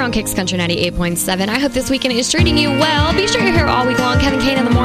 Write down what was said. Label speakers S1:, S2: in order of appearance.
S1: on Kicks Country 98.7. I hope this weekend is treating you well. Be sure you're here all week long. Kevin Kane in the morning.